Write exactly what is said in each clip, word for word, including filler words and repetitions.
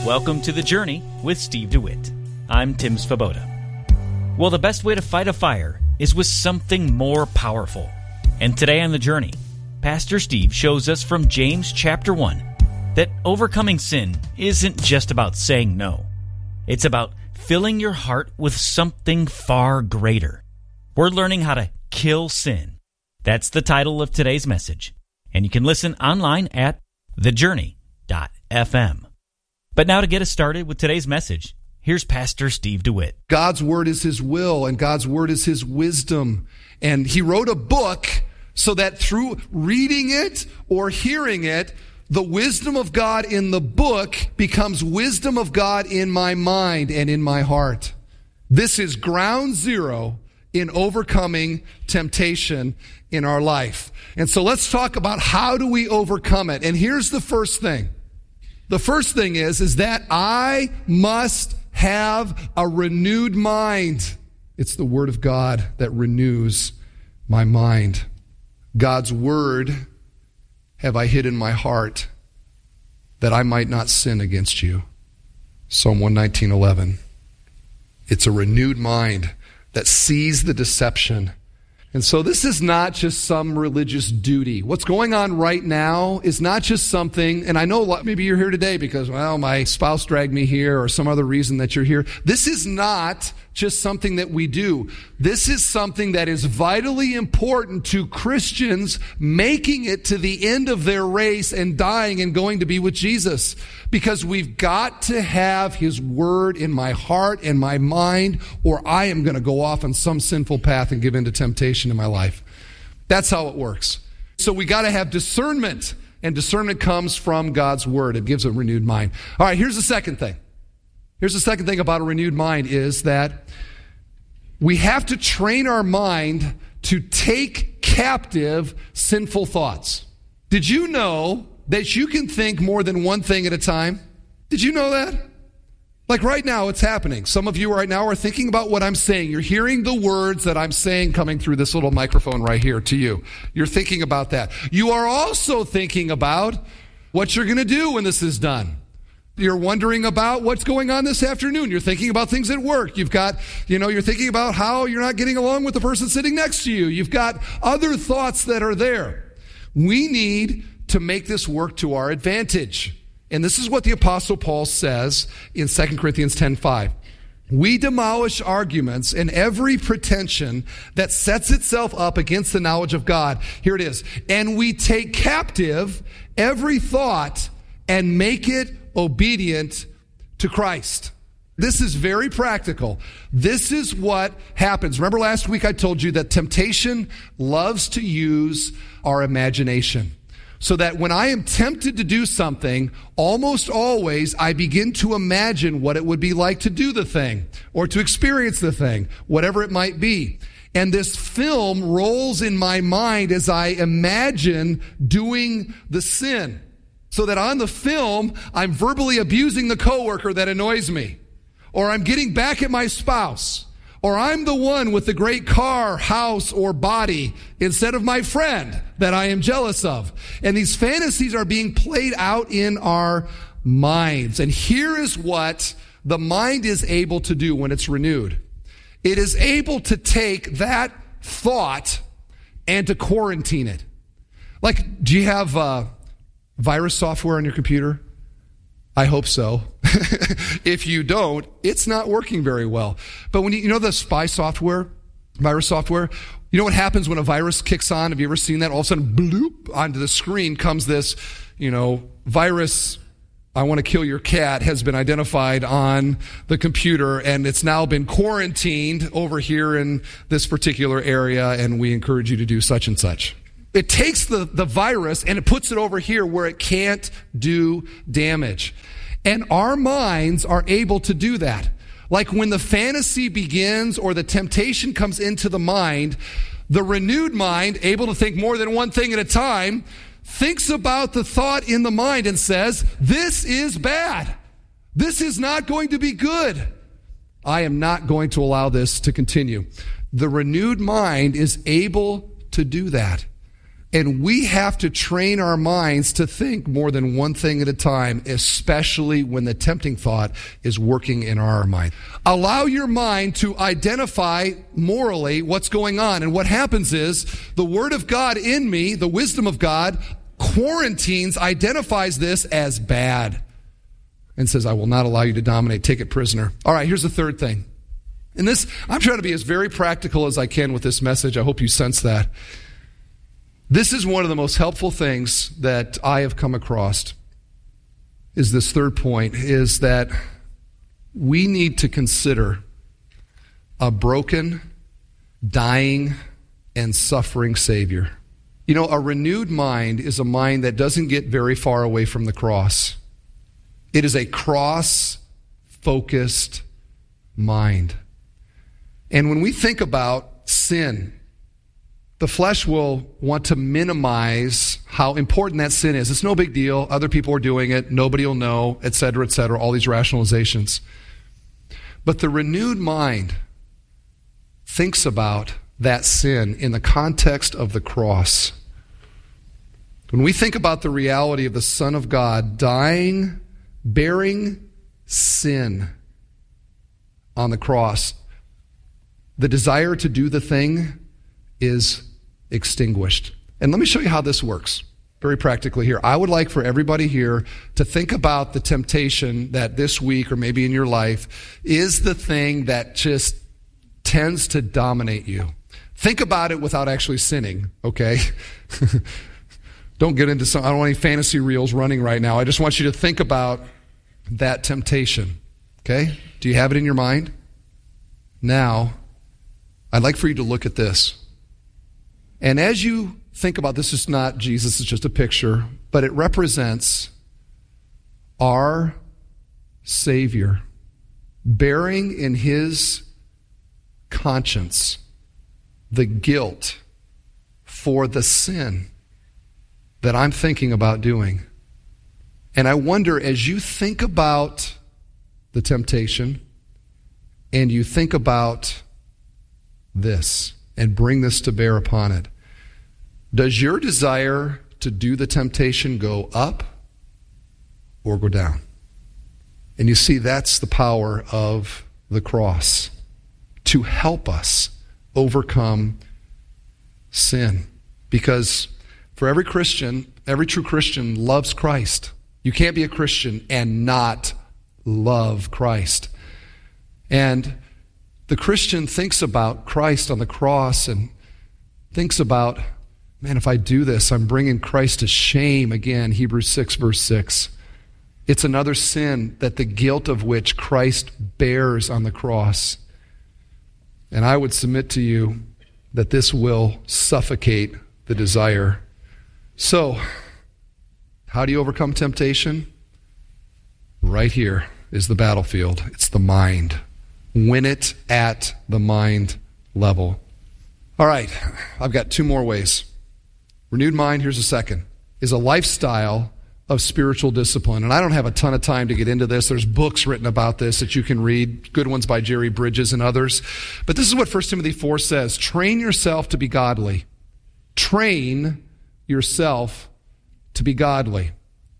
Welcome to The Journey with Steve DeWitt. I'm Tim Svoboda. Well, the best way to fight a fire is with something more powerful. And today on The Journey, Pastor Steve shows us from James chapter one that overcoming sin isn't just about saying no. It's about filling your heart with something far greater. We're learning how to kill sin. That's the title of today's message. And you can listen online at the journey dot f m. But now to get us started with today's message, here's Pastor Steve DeWitt. God's Word is His will, and God's Word is His wisdom. And He wrote a book so that through reading it or hearing it, the wisdom of God in the book becomes wisdom of God in my mind and in my heart. This is ground zero in overcoming temptation in our life. And so let's talk about how do we overcome it. And here's the first thing. The first thing is, is that I must have a renewed mind. It's the Word of God that renews my mind. God's Word have I hid in my heart that I might not sin against you. Psalm one nineteen eleven. It's a renewed mind that sees the deception. And so this is not just some religious duty. What's going on right now is not just something, and I know maybe you're here today because, well, my spouse dragged me here or some other reason that you're here. This is not just something that we do. This is something that is vitally important to Christians making it to the end of their race and dying and going to be with Jesus. Because we've got to have His Word in my heart and my mind, or I am going to go off on some sinful path and give in to temptation in my life. That's how it works. So we got to have discernment, and discernment comes from God's Word. It gives a renewed mind. All right, here's the second thing. Here's the second thing about a renewed mind is that we have to train our mind to take captive sinful thoughts. Did you know that you can think more than one thing at a time? Did you know that? Like right now, it's happening. Some of you right now are thinking about what I'm saying. You're hearing the words that I'm saying coming through this little microphone right here to you. You're thinking about that. You are also thinking about what you're going to do when this is done. You're wondering about what's going on this afternoon. You're thinking about things at work. You've got, you know, you're thinking about how you're not getting along with the person sitting next to you. You've got other thoughts that are there. We need to make this work to our advantage. And this is what the Apostle Paul says in Second Corinthians ten five. We demolish arguments and every pretension that sets itself up against the knowledge of God. Here it is. And we take captive every thought and make it obedient to Christ. This is very practical. This is what happens. Remember last week I told you that temptation loves to use our imagination. So that when I am tempted to do something, almost always I begin to imagine what it would be like to do the thing or to experience the thing, whatever it might be. And this film rolls in my mind as I imagine doing the sin. So that on the film, I'm verbally abusing the coworker that annoys me. Or I'm getting back at my spouse. Or I'm the one with the great car, house, or body instead of my friend that I am jealous of. And these fantasies are being played out in our minds. And here is what the mind is able to do when it's renewed. It is able to take that thought and to quarantine it. Like, do you have uh, virus software on your computer? I hope so. If you don't, it's not working very well. But when you, you know the spy software, virus software, you know what happens when a virus kicks on? Have you ever seen that? All of a sudden, bloop, onto the screen comes this, you know, virus, I want to kill your cat, has been identified on the computer, and it's now been quarantined over here in this particular area, and we encourage you to do such and such. It takes the, the virus and it puts it over here where it can't do damage. And our minds are able to do that. Like when the fantasy begins or the temptation comes into the mind, the renewed mind, able to think more than one thing at a time, thinks about the thought in the mind and says, this is bad. This is not going to be good. I am not going to allow this to continue. The renewed mind is able to do that. And we have to train our minds to think more than one thing at a time, especially when the tempting thought is working in our mind. Allow your mind to identify morally what's going on. And what happens is the Word of God in me, the wisdom of God, quarantines, identifies this as bad and says, I will not allow you to dominate. Take it prisoner. All right, here's the third thing. And this, I'm trying to be as very practical as I can with this message. I hope you sense that. This is one of the most helpful things that I have come across, is this third point, is that we need to consider a broken, dying, and suffering Savior. You know, a renewed mind is a mind that doesn't get very far away from the cross. It is a cross-focused mind. And when we think about sin, the flesh will want to minimize how important that sin is. It's no big deal. Other people are doing it. Nobody will know, et cetera, et cetera, all these rationalizations. But the renewed mind thinks about that sin in the context of the cross. When we think about the reality of the Son of God dying, bearing sin on the cross, the desire to do the thing is extinguished. And let me show you how this works very practically here. I would like for everybody here to think about the temptation that this week or maybe in your life is the thing that just tends to dominate you. Think about it without actually sinning, okay? Don't get into some, I don't want any fantasy reels running right now. I just want you to think about that temptation, okay? Do you have it in your mind? Now, I'd like for you to look at this. And as you think about this, is not Jesus, it's just a picture, but it represents our Savior bearing in his conscience the guilt for the sin that I'm thinking about doing. And I wonder, as you think about the temptation and you think about this and bring this to bear upon it, does your desire to do the temptation go up or go down? And you see, that's the power of the cross, to help us overcome sin. Because for every Christian, every true Christian loves Christ. You can't be a Christian and not love Christ. And the Christian thinks about Christ on the cross and thinks about, man, if I do this, I'm bringing Christ to shame again, Hebrews six, verse six. It's another sin that the guilt of which Christ bears on the cross. And I would submit to you that this will suffocate the desire. So, how do you overcome temptation? Right here is the battlefield. It's the mind. Win it at the mind level. All right, I've got two more ways. Renewed mind, here's a second, is a lifestyle of spiritual discipline. And I don't have a ton of time to get into this. There's books written about this that you can read, good ones by Jerry Bridges and others. But this is what First Timothy four says. Train yourself to be godly. Train yourself to be godly.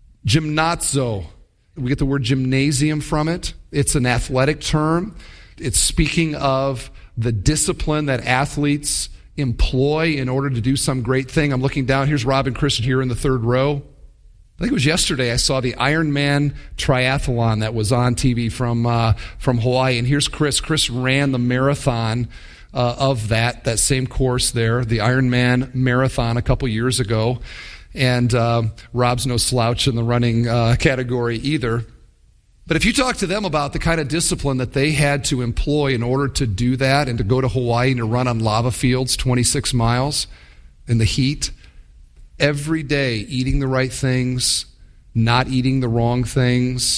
Gymnazo. We get the word gymnasium from it. It's an athletic term. It's speaking of the discipline that athletes employ in order to do some great thing. I'm looking down. Here's Rob and Christian here in the third row. I think it was yesterday I saw the Ironman triathlon that was on T V from uh, from Hawaii. And here's Chris. Chris ran the marathon uh, of that, that same course there, the Ironman marathon a couple years ago. And uh, Rob's no slouch in the running uh, category either. But if you talk to them about the kind of discipline that they had to employ in order to do that and to go to Hawaii and to run on lava fields twenty-six miles in the heat, every day eating the right things, not eating the wrong things,